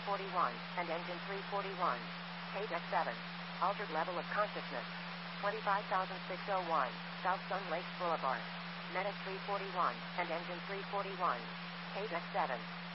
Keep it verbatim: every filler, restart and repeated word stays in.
forty-one, and engine three forty-one. Page X seven. Altered level of consciousness. twenty-five thousand six hundred one, South Sun Lakes Boulevard. Medic three forty-one, and engine three forty-one. Page X seven.